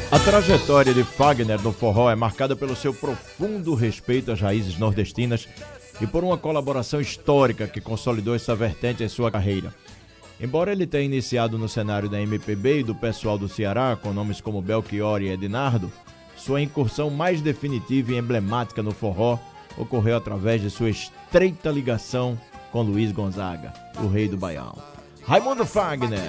A trajetória de Fagner no forró é marcada pelo seu profundo respeito às raízes nordestinas e por uma colaboração histórica que consolidou essa vertente em sua carreira. Embora ele tenha iniciado no cenário da MPB e do pessoal do Ceará, com nomes como Belchior e Ednardo, sua incursão mais definitiva e emblemática no forró ocorreu através de sua estreita ligação com Luiz Gonzaga, o rei do Baião. Raimundo Fagner.